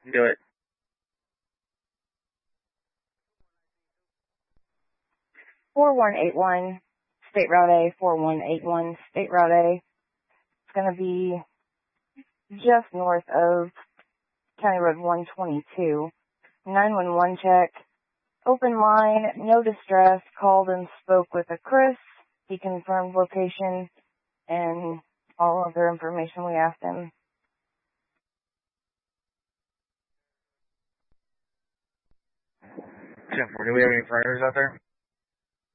Do it. 4181, State Route A, 4181, State Route A. It's going to be just north of County Road 122. 911 check. Open line, no distress. Called and spoke with a Chris. He confirmed location and all other information we asked him. 10-4, do we have any fires out there?